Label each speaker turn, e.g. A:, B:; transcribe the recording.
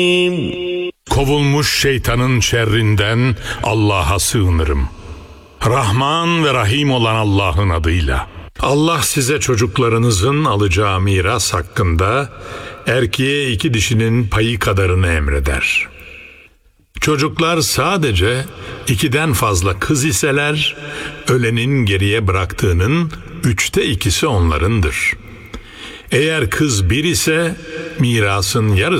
A: Kovulmuş şeytanın şerrinden Allah'a sığınırım. Rahman ve Rahim olan Allah'ın adıyla. Allah size çocuklarınızın alacağı miras hakkında erkeğe 2 dişinin payı kadarını emreder. Çocuklar sadece 2'den fazla kız iseler, ölenin geriye bıraktığının 3'te 2'si onlarındır. Eğer kız 1 ise mirasın yarısı